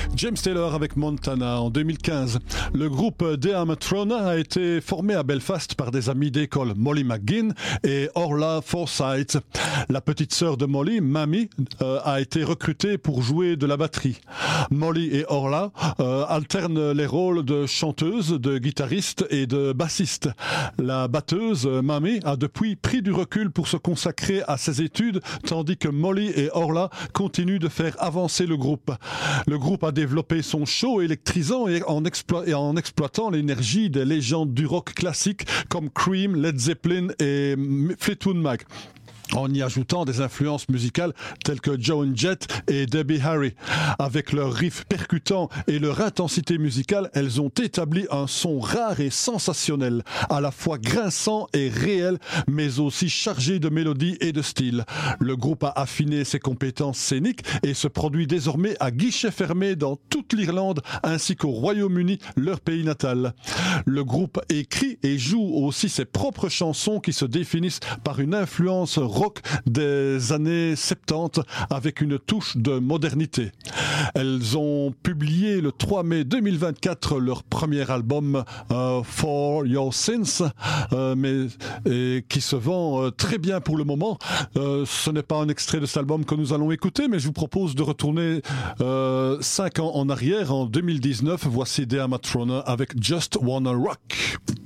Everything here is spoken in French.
James Taylor avec Montana en 2015. Le groupe The Amatrona a été formé à Belfast par des amis d'école Molly McGuinn et Orla Forsyth. La petite sœur de Molly, Mamie, a été recrutée pour jouer de la batterie. Molly et Orla alternent les rôles de chanteuse, de guitariste et de bassiste. La batteuse, Mamie, a depuis pris du recul pour se consacrer à ses études, tandis que Molly et Orla continuent de faire avancer le groupe. Le groupe a développé son show électrisant et en exploitant l'énergie des légendes du rock classique comme Cream, Led Zeppelin et Fleetwood Mac, en y ajoutant des influences musicales telles que Joan Jett et Debbie Harry. Avec leurs riffs percutants et leur intensité musicale, elles ont établi un son rare et sensationnel, à la fois grinçant et réel, mais aussi chargé de mélodie et de style. Le groupe a affiné ses compétences scéniques et se produit désormais à guichet fermé dans toute l'Irlande ainsi qu'au Royaume-Uni, leur pays natal. Le groupe écrit et joue aussi ses propres chansons qui se définissent par une influence rock des années 70 avec une touche de modernité. Elles ont publié le 3 mai 2024 leur premier album For Your Sins, qui se vend très bien pour le moment. Ce n'est pas un extrait de cet album que nous allons écouter, mais je vous propose de retourner 5 ans en arrière, en 2019. Voici The Amatrona avec Just Wanna Rock.